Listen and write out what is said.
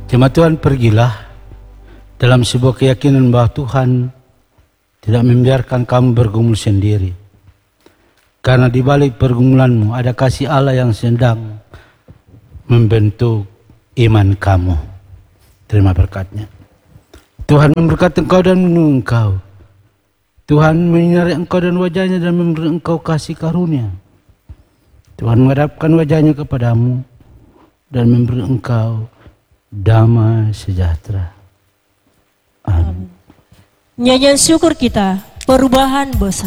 Jemaat Tuhan, pergilah dalam sebuah keyakinan bahwa Tuhan tidak membiarkan kamu bergumul sendiri. Karena di balik pergumulanmu ada kasih Allah yang sedang membentuk iman kamu. Terima berkat-Nya. Tuhan memberkati engkau dan menolong engkau. Tuhan menyinari engkau dan wajah-Nya dan memberi engkau kasih karunia. Tuhan menghadapkan wajah-Nya kepadamu dan memberi engkau damai sejahtera. Amin. Nyanyian syukur kita, perubahan besar.